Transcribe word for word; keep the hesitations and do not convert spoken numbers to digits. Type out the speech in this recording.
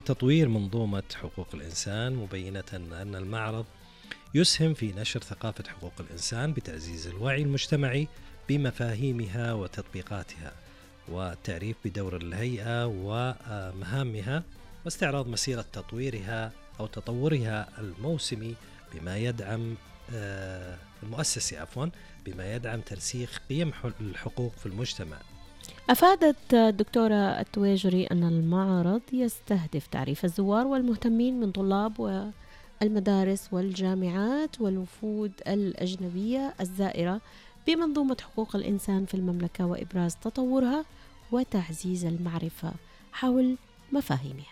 تطوير منظومة حقوق الإنسان، مبينة أن المعرض يسهم في نشر ثقافة حقوق الإنسان بتعزيز الوعي المجتمعي بمفاهيمها وتطبيقاتها، والتعريف بدور الهيئة ومهامها، واستعراض مسيرة تطويرها أو تطورها الموسمي بما يدعم آه، المؤسسي عفوا بما يدعم ترسيخ قيم الحقوق في المجتمع. أفادت الدكتورة التويجري أن المعرض يستهدف تعريف الزوار والمهتمين من طلاب والمدارس والجامعات والوفود الأجنبية الزائرة بمنظومة حقوق الإنسان في المملكة، وإبراز تطورها وتعزيز المعرفة حول مفاهيمها.